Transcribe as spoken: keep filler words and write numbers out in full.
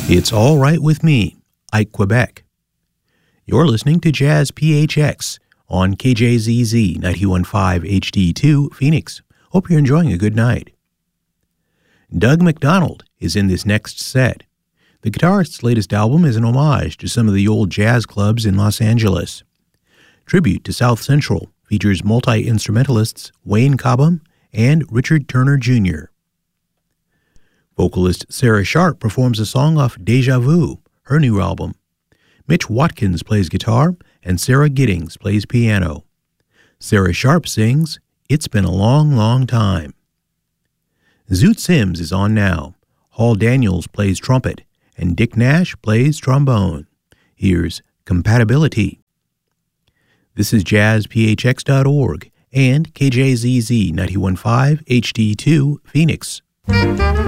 It's All Right With Me, Ike Quebec. You're listening to Jazz P H X on K J Z Z ninety-one point five H D two, Phoenix. Hope you're enjoying a good night. Doug McDonald is in this next set. The guitarist's latest album is an homage to some of the old jazz clubs in Los Angeles. Tribute to South Central features multi-instrumentalists Wayne Cobham and Richard Turner Junior Vocalist Sarah Sharp performs a song off Deja Vu, her new album. Mitch Watkins plays guitar, and Sarah Giddings plays piano. Sarah Sharp sings, "It's Been a Long, Long Time." Zoot Sims is on now. Hall Daniels plays trumpet, and Dick Nash plays trombone. Here's Compatibility. This is jazz p h x dot org and K J Z Z ninety-one point five H D two, Phoenix.